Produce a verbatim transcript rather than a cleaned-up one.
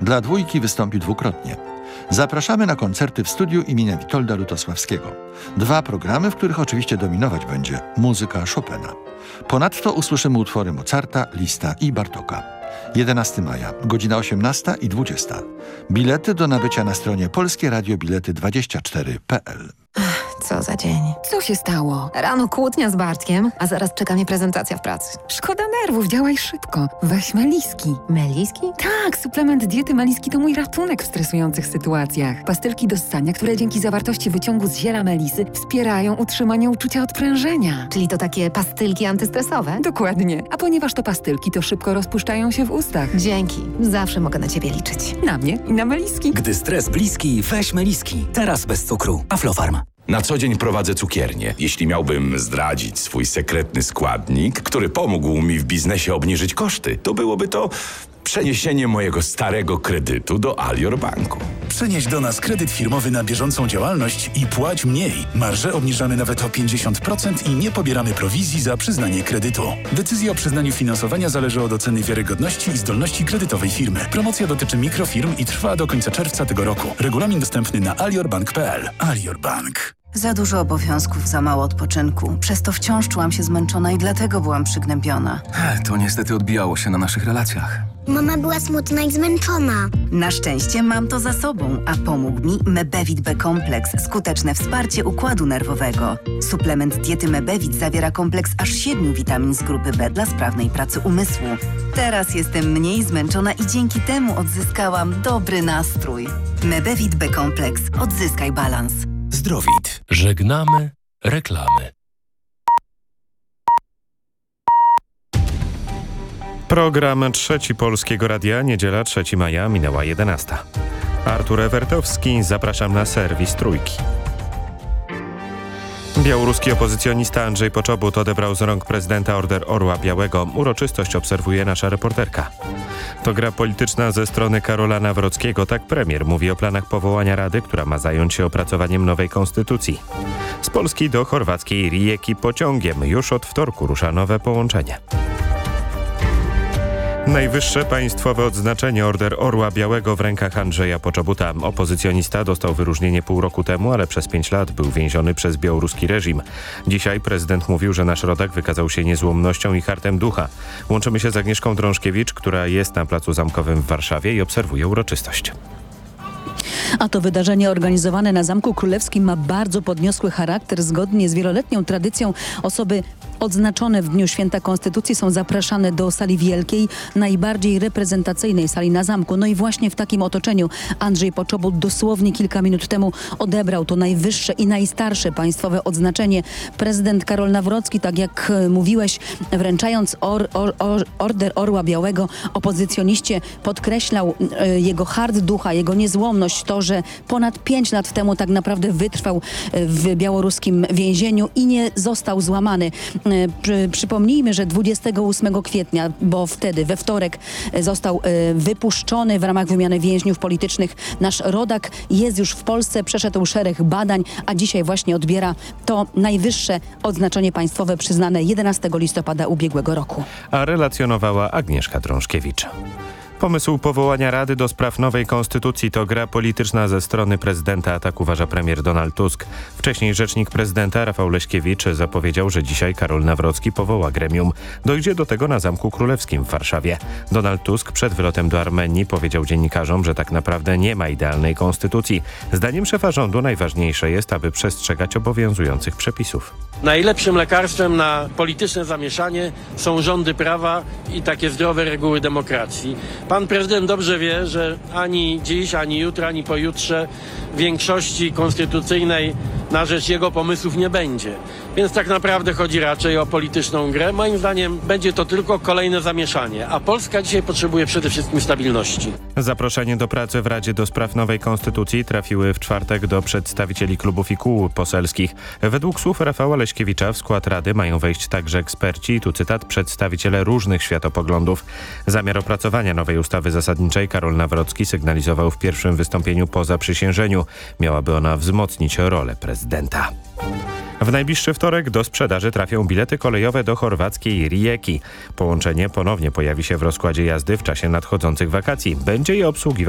Dla dwójki wystąpił dwukrotnie. Zapraszamy na koncerty w studiu imienia Witolda Lutosławskiego. Dwa programy, w których oczywiście dominować będzie muzyka Chopina. Ponadto usłyszymy utwory Mozarta, Liszta i Bartoka. jedenastego maja, godzina osiemnasta i dwudziesta. Bilety do nabycia na stronie polskie radio bilety dwadzieścia cztery kropka p l. Co za dzień. Co się stało? Rano kłótnia z Bartkiem, a zaraz czeka mnie prezentacja w pracy. Szkoda nerwów, działaj szybko. Weź Meliski. Meliski? Tak, suplement diety Meliski to mój ratunek w stresujących sytuacjach. Pastylki do ssania, które dzięki zawartości wyciągu z ziela melisy wspierają utrzymanie uczucia odprężenia. Czyli to takie pastylki antystresowe? Dokładnie. A ponieważ to pastylki, to szybko rozpuszczają się w ustach. Dzięki. Zawsze mogę na ciebie liczyć. Na mnie i na Meliski. Gdy stres bliski, weź Meliski. Teraz bez cukru. Aflofarm. Na co dzień prowadzę cukiernię. Jeśli miałbym zdradzić swój sekretny składnik, który pomógł mi w biznesie obniżyć koszty, to byłoby to przeniesienie mojego starego kredytu do Alior Banku. Przenieś do nas kredyt firmowy na bieżącą działalność i płać mniej. Marże obniżamy nawet o pięćdziesiąt procent i nie pobieramy prowizji za przyznanie kredytu. Decyzja o przyznaniu finansowania zależy od oceny wiarygodności i zdolności kredytowej firmy. Promocja dotyczy mikrofirm i trwa do końca czerwca tego roku. Regulamin dostępny na aliorbank kropka p l. Alior Bank. Za dużo obowiązków, za mało odpoczynku. Przez to wciąż czułam się zmęczona i dlatego byłam przygnębiona. To niestety odbijało się na naszych relacjach. Mama była smutna i zmęczona. Na szczęście mam to za sobą, a pomógł mi Mebevit B-kompleks, skuteczne wsparcie układu nerwowego. Suplement diety Mebevit zawiera kompleks aż siedmiu witamin z grupy B dla sprawnej pracy umysłu. Teraz jestem mniej zmęczona i dzięki temu odzyskałam dobry nastrój. Mebevit B-kompleks. Odzyskaj balans. Zdrowit. Żegnamy reklamy. Program Trzeci Polskiego Radia, niedziela trzeciego maja, minęła jedenasta. Artur Ewertowski, zapraszam na serwis Trójki. Białoruski opozycjonista Andrzej Poczobut odebrał z rąk prezydenta Order Orła Białego. Uroczystość obserwuje nasza reporterka. To gra polityczna ze strony Karola Nawrockiego. Tak premier mówi o planach powołania rady, która ma zająć się opracowaniem nowej konstytucji. Z Polski do chorwackiej Rijeki pociągiem. Już od wtorku rusza nowe połączenie. Najwyższe państwowe odznaczenie Order Orła Białego w rękach Andrzeja Poczobuta. Opozycjonista dostał wyróżnienie pół roku temu, ale przez pięć lat był więziony przez białoruski reżim. Dzisiaj prezydent mówił, że nasz rodak wykazał się niezłomnością i hartem ducha. Łączymy się z Agnieszką Drążkiewicz, która jest na Placu Zamkowym w Warszawie i obserwuje uroczystość. A to wydarzenie organizowane na Zamku Królewskim ma bardzo podniosły charakter. Zgodnie z wieloletnią tradycją osoby odznaczone w Dniu Święta Konstytucji są zapraszane do sali wielkiej, najbardziej reprezentacyjnej sali na zamku. No i właśnie w takim otoczeniu Andrzej Poczobut dosłownie kilka minut temu odebrał to najwyższe i najstarsze państwowe odznaczenie. Prezydent Karol Nawrocki, tak jak mówiłeś, wręczając or, or, or, Order Orła Białego opozycjoniście, podkreślał e, jego hart ducha, jego niezłomność, to, że ponad pięć lat temu tak naprawdę wytrwał w białoruskim więzieniu i nie został złamany. Przy, przypomnijmy, że dwudziestego ósmego kwietnia, bo wtedy we wtorek został e, wypuszczony w ramach wymiany więźniów politycznych. Nasz rodak jest już w Polsce, przeszedł szereg badań, a dzisiaj właśnie odbiera to najwyższe odznaczenie państwowe przyznane jedenastego listopada ubiegłego roku. A relacjonowała Agnieszka Drążkiewicz. Pomysł powołania Rady do spraw nowej konstytucji to gra polityczna ze strony prezydenta, tak uważa premier Donald Tusk. Wcześniej rzecznik prezydenta Rafał Leśkiewicz zapowiedział, że dzisiaj Karol Nawrocki powoła gremium. Dojdzie do tego na Zamku Królewskim w Warszawie. Donald Tusk przed wylotem do Armenii powiedział dziennikarzom, że tak naprawdę nie ma idealnej konstytucji. Zdaniem szefa rządu najważniejsze jest, aby przestrzegać obowiązujących przepisów. Najlepszym lekarstwem na polityczne zamieszanie są rządy prawa i takie zdrowe reguły demokracji. Pan prezydent dobrze wie, że ani dziś, ani jutro, ani pojutrze większości konstytucyjnej na rzecz jego pomysłów nie będzie. Więc tak naprawdę chodzi raczej o polityczną grę. Moim zdaniem będzie to tylko kolejne zamieszanie, a Polska dzisiaj potrzebuje przede wszystkim stabilności. Zaproszenie do pracy w Radzie do spraw nowej konstytucji trafiły w czwartek do przedstawicieli klubów i kół poselskich. Według słów Rafała Leśkiewicza w skład Rady mają wejść także eksperci, tu cytat, przedstawiciele różnych światopoglądów. Zamiar opracowania nowej ustawy zasadniczej Karol Nawrocki sygnalizował w pierwszym wystąpieniu po zaprzysiężeniu. Miałaby ona wzmocnić rolę prezydenta. W najbliższy wtorek do sprzedaży trafią bilety kolejowe do chorwackiej Rijeki. Połączenie ponownie pojawi się w rozkładzie jazdy w czasie nadchodzących wakacji. Będzie je obsługiwać